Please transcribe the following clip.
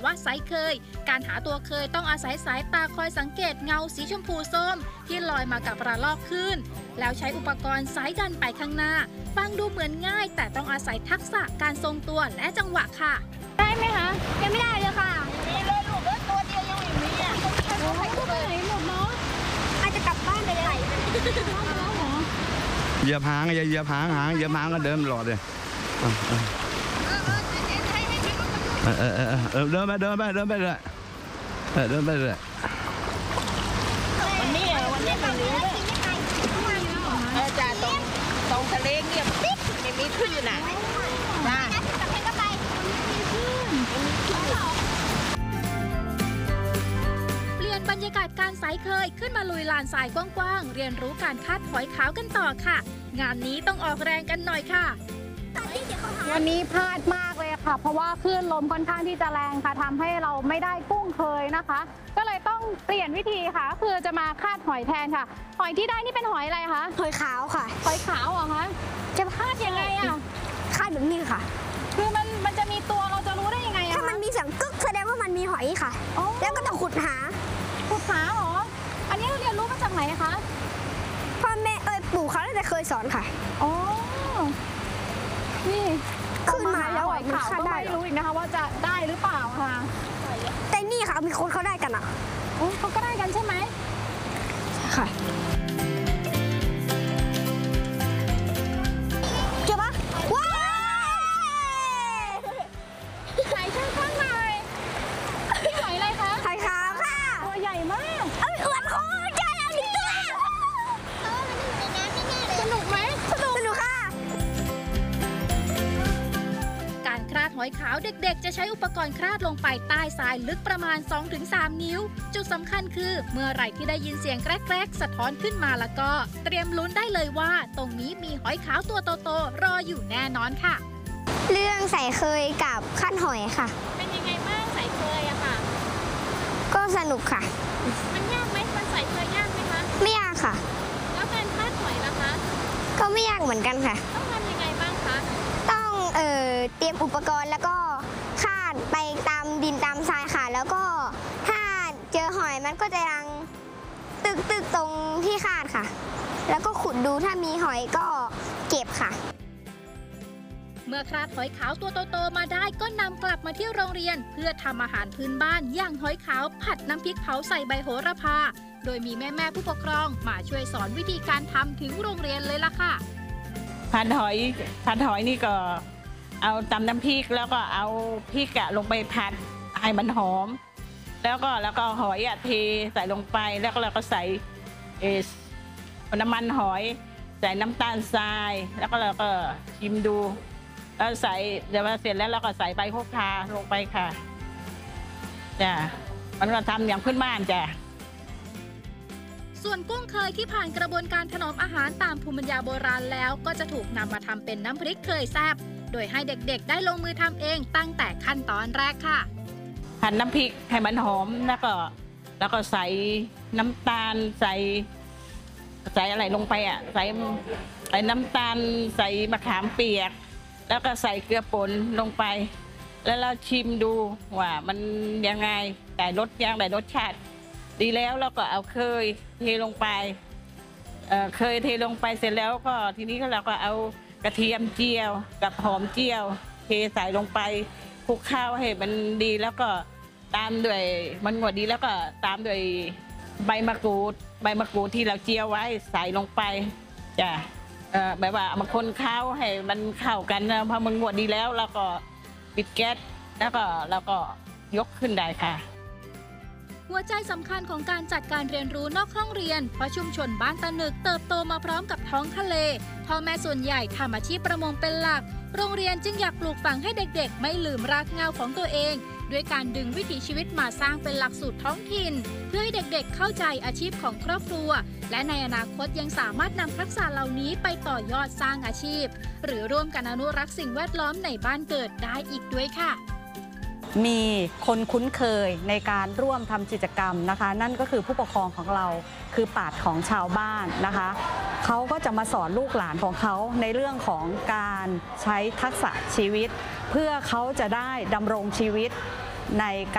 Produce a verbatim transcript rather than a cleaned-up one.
ว่าไซเคยการหาตัวเคยต้องอาศัยสายตาคอยสังเกตเงาสีชมพูส้มที่ลอยมากับระลอกคลื่นแล้วใช้อุปกรณ์สายดันไปข้างหน้าฟังดูเหมือนง่ายแต่ต้องอาศัยทักษะการทรงตัวและจังหวะค่ะได้ไหมคะยังไม่ได้เลยค่ะมีเลยลูกแล้วตัวเดียวยังไม่มีอ่ะโอ้ยตัวไหนหมดเนาะอาจจะกลับบ้านไปเลยเหยียบหางอย่าเหยียบหางหางเหยียบหางก็เดินตลอดเลยเออเออเออเออเดินไปเดินไปเดินไปเลยเออเดินไปเลยวันนี้วันนี้ไม่รู้เลยเออจ่าตรงตรงทะเลเงียบปิ๊บไม่มีคลื่นน่ะจ้าเปลี่ยนบรรยากาศการไซเคยขึ้นมาลุยลานทรายกว้างๆเรียนรู้การคาดหอยขาวกันต่อค่ะงานนี้ต้องออกแรงกันหน่อยค่ะวันนี้พลาดมากเลยค่ะเพราะว่าคลื่นลมค่อนข้างที่จะแรงค่ะทำให้เราไม่ได้กุ้งเคยนะคะก็เลยต้องเปลี่ยนวิธีค่ะคือจะมาคาดหอยแทนค่ะหอยที่ได้นี่เป็นหอยอะไรคะหอยขาวค่ะหอยขาวเหรอคะจะคาดยังไงอะคาดแบบนี้ค่ะคือมันมันจะมีตัวเราจะรู้ได้ยังไงอะถ้ามันมีเสียงกึกแสดงว่ามันมีหอยค่ะแล้วก็ต้องขุดหาขุดหาเหรออันนี้เราเรียนรู้มาจากไหนคะพ่อแม่เอ้ยปู่เขาน่าจะเคยสอนค่ะอ๋อนี่ขึ้นมาแล้วหอยขาวก็ไม่รู้อีกนะคะว่าจะได้หรือเปล่าค่ะแต่นี่ค่ะมีคนเขาได้กันอ่ะโอ้เขาก็ได้กันใช่ไหมค่ะเจอปะว้าวไหนช่างข้างในพี่หอยอะไรคะหอยขาวค่ะตัวใหญ่มากเอ้ยอวดโคตรใหญ่แล้วนี่ตัวสนุกไหมสนุกสนุกค่ะการคลาดหอยขาวเด็กๆจะใช้อุปกรณ์คลาดลงไปใต้ทรายลึกประมาณ สองถึงสาม นิ้วจุดสำคัญคือเมื่อไหร่ที่ได้ยินเสียงแกรกๆสะท้อนขึ้นมาแล้วก็เตรียมลุ้นได้เลยว่าตรงนี้มีหอยขาวตัวโตๆรออยู่แน่นอนค่ะเรื่องใส่เคยกับขั้นหอยค่ะเป็นยังไงบ้างใส่เคยอะค่ะก็สนุกค่ะมันยากไหมมันใส่เคยยากไหมคะไม่ยากค่ะแล้วการคาดหอยล่ะคะก็ไม่ยากเหมือนกันค่ะต้องทำยังไงบ้างคะต้องเอ่อเตรียมอุปกรณ์แล้วก็คาดไปตามดินตามทรายค่ะแล้วก็ถ้าเจอหอยมันก็จะรังตึกตึกตรงที่คาดค่ะแล้วก็ขุดดูถ้ามีหอยก็เก็บค่ะเมื่อคลาดหอยขาวตัวโตๆมาได้ก็นำกลับมาที่โรงเรียนเพื่อทำอาหารพื้นบ้านอย่างหอยขาวผัดน้ำพริกเผาใส่ใบโหระพาโดยมีแม่ๆผู้ปกครองมาช่วยสอนวิธีการทำถึงโรงเรียนเลยล่ะค่ะผัดหอยผัดหอยนี่ก็เอาตำน้ำพริกแล้วก็เอาพริกอะลงไปผัดให้มันหอมแล้วก็แล้วก็หอยอะเทใส่ลงไปแล้วก็เราก็ใส่เอสน้ำมันหอยใส่น้ำตาลทรายแล้วก็เราก็ชิมดูแล้วใส่เดี๋ยวเสร็จแล้วเราก็ใส่ใบโหระพาลงไปค่ะจ้ะมันก็ทำอย่างพื้นบ้านจ้ะส่วนกุ้งเคยที่ผ่านกระบวนการถนอมอาหารตามภูมิปัญญาโบราณแล้วก็จะถูกนำมาทำเป็นน้ำพริกเคยแซ่บโดยให้เด็กๆได้ลงมือทำเองตั้งแต่ขั้นตอนแรกค่ะผัดน้ำพริกให้มันหอมแล้วก็แล้วก็ใส่น้ำตาลใส่ใส่อะไรลงไปอ่ะใส่ใส่น้ำตาลใส่มะขามเปียกแล้วก็ใส่เกลือป่นลงไปแล้วเราชิมดูว่ามันยังไงแต่รสยังแต่รสชาติดีแล้วเราก็เอาเคยเทลงไปเอ่อเคยเทลงไปเสร็จแล้วก็ทีนี้ก็เราก็เอากระเทียมเจียวกับหอมเจียวเทใส่ลงไปคลุกข้าวให้มันดีแล้วก็ตามด้วยมันหมดดีแล้วก็ตามด้วยใบมะกรูดใบมะกรูดที่เราเจียวไว้ใส่ลงไปจ้ะเอ่อแบบว่ามาคนข้าวให้มันเข้ากันนะพอมันหมดดีแล้วเราก็ปิดแก๊สแล้วก็เราก็ยกขึ้นได้ค่ะหัวใจสำคัญของการจัดการเรียนรู้นอกห้องเรียนเพราะชุมชนบ้านตะนึกเติบโตมาพร้อมกับท้องทะเลพ่อแม่ส่วนใหญ่ทำอาชีพประมงเป็นหลักโรงเรียนจึงอยากปลูกฝังให้เด็กๆไม่ลืมรากเหง้าของตัวเองด้วยการดึงวิถีชีวิตมาสร้างเป็นหลักสูตรท้องถิ่นเพื่อให้เด็กๆเข้าใจอาชีพของครอบครัวและในอนาคตยังสามารถนำทักษะเหล่านี้ไปต่อยอดสร้างอาชีพหรือร่วมกันอนุรักษ์สิ่งแวดล้อมในบ้านเกิดได้อีกด้วยค่ะมีคนคุ้นเคยในการร่วมทำกิจกรรมนะคะนั่นก็คือผู้ปกครองของเราคือปราชญ์ของชาวบ้านนะคะเขาก็จะมาสอนลูกหลานของเขาในเรื่องของการใช้ทักษะชีวิตเพื่อเขาจะได้ดำรงชีวิตใน